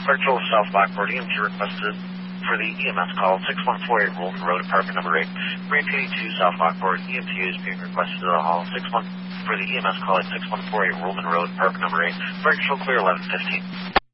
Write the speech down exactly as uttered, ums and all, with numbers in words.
Control South Lockport, E M T requested for the E M S call six one four eight Rolman Road, apartment number eight. Marine P two South Lockport, E M T is being requested to the hall six one for the E M S call at six one four eight Rolman Road, apartment number eight. Fire Control clear eleven fifteen.